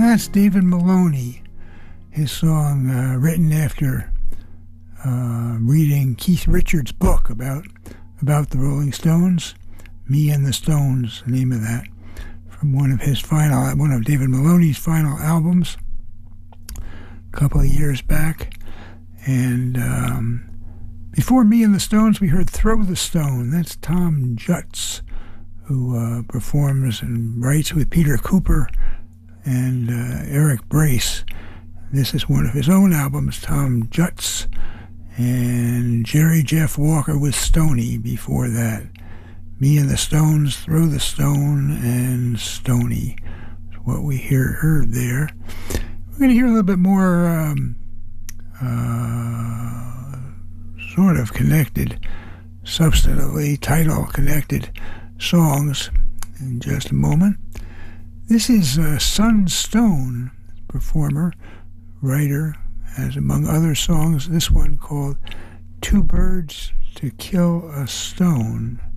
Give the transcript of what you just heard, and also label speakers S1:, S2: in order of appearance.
S1: That's David Maloney, his song written after reading Keith Richards' book about the Rolling Stones, Me and the Stones, the name of that, from one of David Maloney's final albums a couple of years back. And before Me and the Stones, we heard Throw the Stone. That's Tom Jutz, who performs and writes with Peter Cooper and Eric Brace. This is one of his own albums, Tom Jutz, and Jerry Jeff Walker with Stoney before that. Me and the Stones, Throw the Stone, and Stoney is what we heard there. We're going to hear a little bit more sort of connected, substantively title-connected songs in just a moment. This is Sun Stone, performer, writer, has among other songs this one called Two Birds to Kill a Stone.